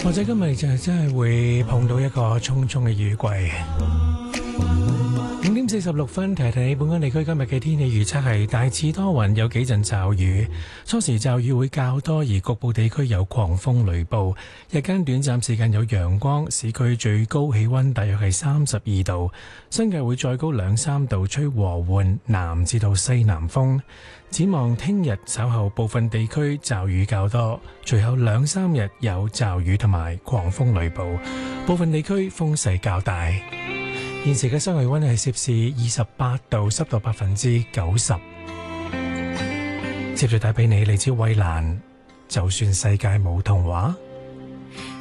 或者今日就真係會碰到一個匆匆嘅雨季。5:46，提提你，本港地區今日嘅天氣預測係大致多雲，有幾陣驟雨，初時驟雨會較多，而局部地區有狂風雷暴。日間短暫時間有陽光，市區最高氣溫大約係32度，新界會再高2-3度，吹和緩南至到西南風。展望聽日稍後部分地區驟雨較多，隨後2-3日有驟雨同埋狂風雷暴，部分地區風勢較大。現時嘅室外氣溫係攝氏28度，濕度90%。接住帶俾你嚟自衛蘭，就算世界冇童話。